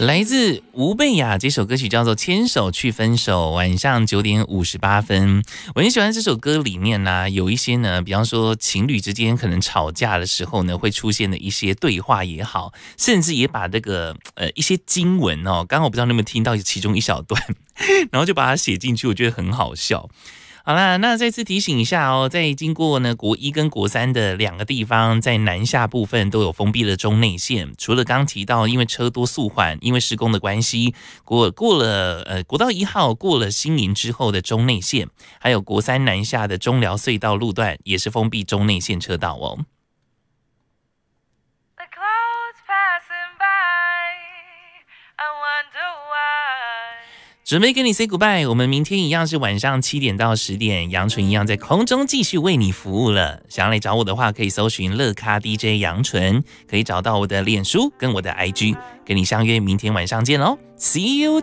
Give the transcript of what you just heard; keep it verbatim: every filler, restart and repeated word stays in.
来自吴贝雅这首歌曲叫做《牵手去分手》，晚上九点五十八分。我很喜欢这首歌里面呢、啊，有一些呢，比方说情侣之间可能吵架的时候呢，会出现的一些对话也好，甚至也把这个呃一些经文哦，刚刚我不知道你有没有听到其中一小段，然后就把它写进去，我觉得很好笑。好啦，那再次提醒一下哦，在经过呢国一跟国三的两个地方，在南下部分都有封闭的中内线。除了刚刚提到，因为车多速缓，因为施工的关系，过过了呃国道一号过了新营之后的中内线，还有国三南下的中寮隧道路段也是封闭中内线车道哦。准备跟你 say goodbye， 我们明天一样是晚上七点到十点，杨纯一样在空中继续为你服务了。想要来找我的话，可以搜寻乐咖 D J 杨纯，可以找到我的脸书跟我的 I G， 跟你相约明天晚上见喽 ，See you。